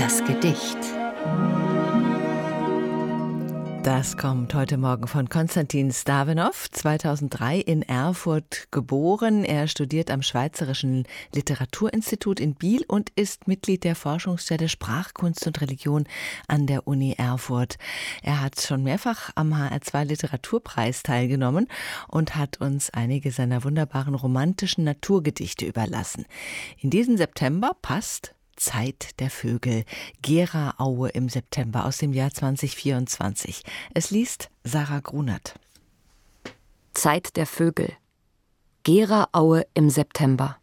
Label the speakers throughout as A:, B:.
A: Das Gedicht. Das kommt heute Morgen von Konstantin Stavenov, 2003 in Erfurt geboren. Er studiert am Schweizerischen Literaturinstitut in Biel und ist Mitglied der Forschungsstelle Sprachkunst und Religion an der Uni Erfurt. Er hat schon mehrfach am HR2 Literaturpreis teilgenommen und hat uns einige seiner wunderbaren romantischen Naturgedichte überlassen. In diesem September passt Zeit der Vögel, Gera-Aue im September aus dem Jahr 2024. Es liest Sarah Grunert.
B: Zeit der Vögel, Gera-Aue im September.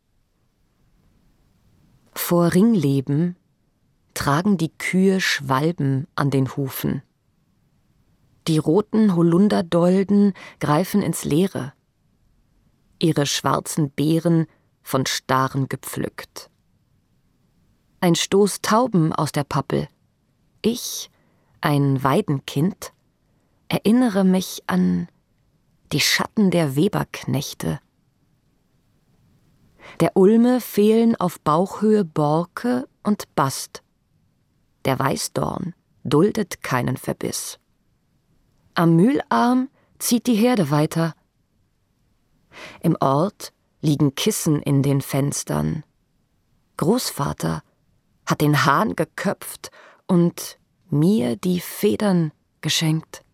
B: Vor Ringleben tragen die Kühe Schwalben an den Hufen. Die roten Holunderdolden greifen ins Leere, ihre schwarzen Beeren von Staren gepflückt. Ein Stoß Tauben aus der Pappel. Ich, ein Weidenkind, erinnere mich an die Schatten der Weberknechte. Der Ulme fehlen auf Bauchhöhe Borke und Bast. Der Weißdorn duldet keinen Verbiss. Am Mühlarm zieht die Herde weiter. Im Ort liegen Kissen in den Fenstern. Großvater hat den Hahn geköpft und mir die Federn geschenkt.